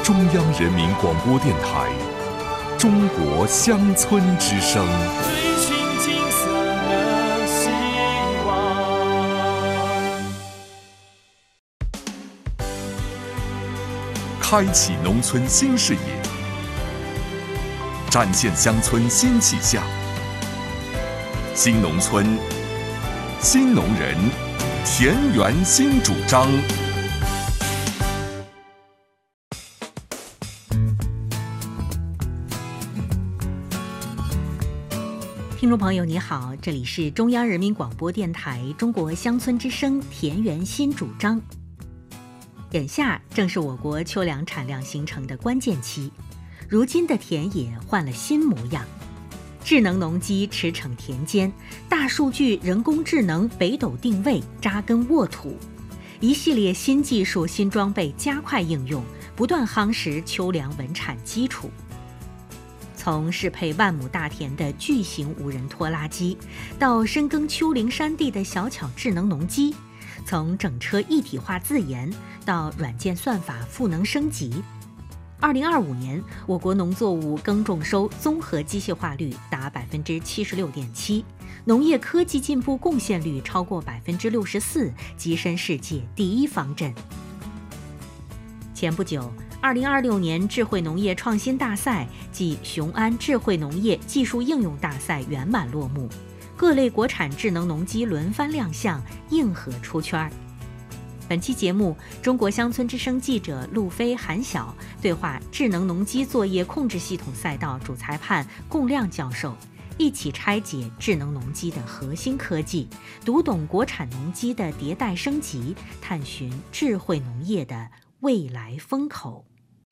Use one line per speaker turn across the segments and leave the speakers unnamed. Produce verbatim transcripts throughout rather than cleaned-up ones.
中央人民广播电台中国乡村之声。
追寻金色的希望，
开启农村新视野，展现乡村新气象。新农村，新农人，田园新主张。
听众朋友你好，这里是中央人民广播电台中国乡村之声田园新主张。眼下正是我国秋粮产量形成的关键期，如今的田野换了新模样，智能农机驰骋田间，大数据、人工智能北斗定位扎根沃土，一系列新技术、新装备加快应用，不断夯实秋粮稳产基础。从适配万亩大田的巨型无人拖拉机，到深耕丘陵山地的小巧智能农机，从整车一体化自研到软件算法赋能升级。二零二五年，我国农作物耕种收综合机械化率达百分之七十六点七，农业科技进步贡献率超过百分之六十四，跻身世界第一方阵。前不久，二零二六年智慧农业创新大赛暨雄安智慧农业技术应用大赛圆满落幕，各类国产智能农机轮番亮相，硬核出圈。本期节目，中国乡村之声记者陆飞、韩晓对话智能农机作业控制系统赛道主裁判龚亮教授，一起拆解智能农机的核心科技，读懂国产农机的迭代升级，探寻智慧农业的未来风口。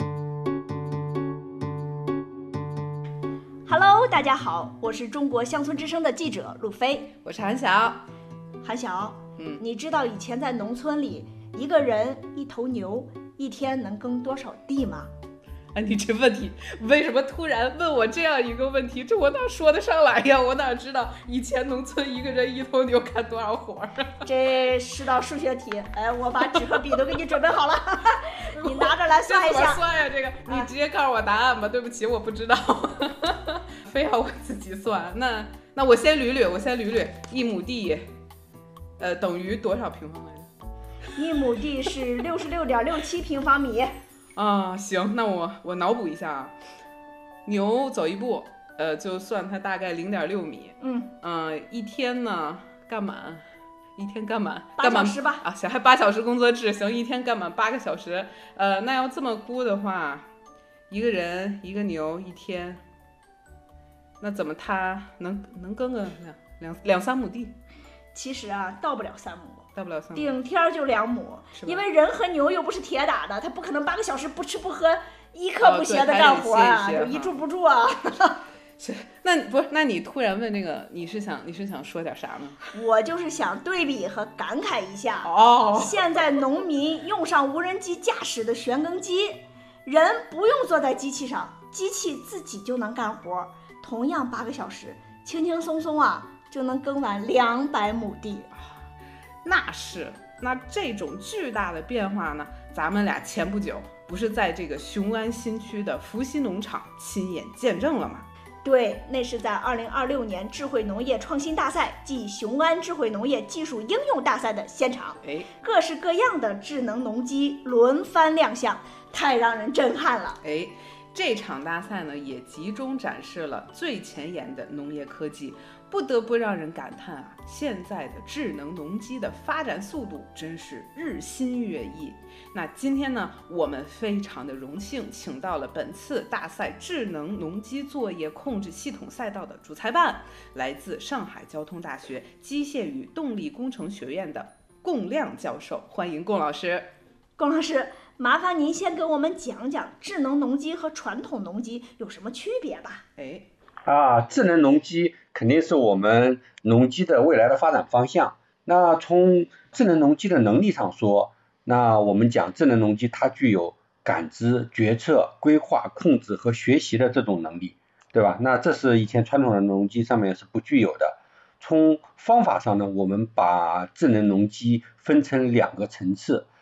Hello， 大家好，我是中国乡村之声的记者陆飞，
我是韩晓。
韩晓，
嗯，
你知道以前在农村里，一个人一头牛一天能耕多少地吗？
哎，你这问题为什么突然问我这样一个问题？这我哪说得上来呀？我哪知道以前农村一个人一头牛干多少活啊？
这是道数学题，哎，我把纸和笔都给你准备好了，你拿着来算一下。
怎么算呀？这个你直接告诉我答案吧。啊、对不起，我不知道，非要我自己算。那那我先捋捋，我先捋捋，一亩地，呃，等于多少平方来着？
一亩地是六十六点六七平方米。
啊，行，那我我脑补一下啊，牛走一步，呃，就算它大概零点六米，
嗯，
呃，一天呢干满，一天干满
八小时吧，
啊，行，还八小时工作制，行，一天干满八个小时，呃，那要这么估的话，一个人一个牛一天，那怎么他能能耕个两两两三亩地？
其实啊，到不了三亩。
到不了三亩，
顶天就两亩，因为人和牛又不是铁打的，他不可能八个小时不吃不喝，一刻不歇的干活啊，
哦、
就一住不住啊。
是，那不是？那你突然问这个，你是想你是想说点啥呢？
我就是想对比和感慨一下
哦，
现在农民用上无人机驾驶的旋耕机，人不用坐在机器上，机器自己就能干活，同样八个小时，轻轻松松啊就能耕完两百亩地。
那是，那这种巨大的变化呢，咱们俩前不久不是在这个雄安新区的伏羲农场亲眼见证了吗？
对，那是在二零二六年智慧农业创新大赛暨雄安智慧农业技术应用大赛的现场，
哎，
各式各样的智能农机轮番亮相，太让人震撼了。
哎，这场大赛呢，也集中展示了最前沿的农业科技。不得不让人感叹啊，现在的智能农机的发展速度真是日新月异。那今天呢，我们非常的荣幸，请到了本次大赛智能农机作业控制系统赛道的主裁判，来自上海交通大学机械与动力工程学院的龚亮教授，欢迎龚老师。
龚老师，麻烦您先给我们讲讲智能农机和传统农机有什么区别吧？
哎。
啊，智能农机肯定是我们农机的未来的发展方向。那从智能农机的能力上说，那我们讲智能农机它具有感知、决策、规划、控制和学习的这种能力，对吧？那这是以前传统的农机上面是不具有的。从方法上呢，我们把智能农机分成两个层次，